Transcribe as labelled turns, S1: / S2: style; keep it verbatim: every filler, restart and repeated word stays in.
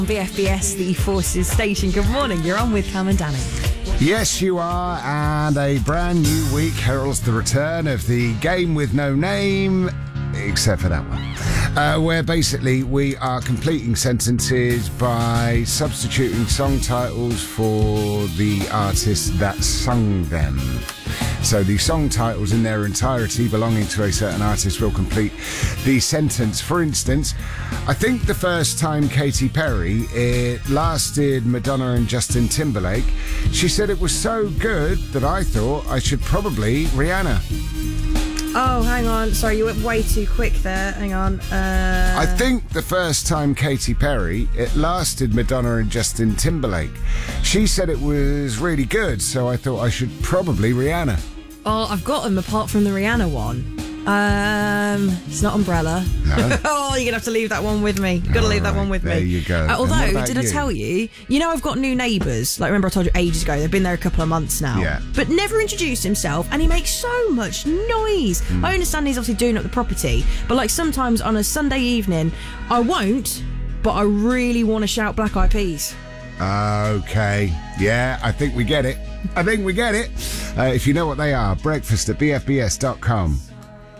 S1: B F B S, the Forces station. Good morning, you're on with Cam and Danny.
S2: Yes, you are, and a brand new week heralds the return of the game with no name, except for that one, uh, where basically we are completing sentences by substituting song titles for the artists that sung them. So the song titles in their entirety belonging to a certain artist will complete the sentence. For instance, I think the first time Katy Perry, it lasted Madonna and Justin Timberlake. She said it was so good that I thought I should probably Rihanna.
S1: Oh, hang on. Sorry, you went way too quick there. Hang on. Uh...
S2: I think the first time Katy Perry, it lasted Madonna and Justin Timberlake. She said it was really good, so I thought I should probably Rihanna.
S1: Oh, I've got them apart from the Rihanna one. Um, it's not Umbrella.
S2: No.
S1: Oh, you're gonna have to leave that one with me. You've got to leave
S2: All
S1: that one
S2: right,
S1: with
S2: there
S1: me.
S2: you go.
S1: Uh, although,
S2: And what
S1: did
S2: about
S1: I
S2: you?
S1: tell you? You know, I've got new neighbours. Like, remember I told you ages ago. They've been there a couple of months now.
S2: Yeah.
S1: But never introduced himself, and he makes so much noise.
S2: Mm.
S1: I understand he's obviously doing up the property, but like sometimes on a Sunday evening, I won't. But I really want to shout Black Eyed Peas.
S2: Okay. Yeah, I think we get it. I think we get it. Uh, if you know what they are, breakfast at b f b s dot com.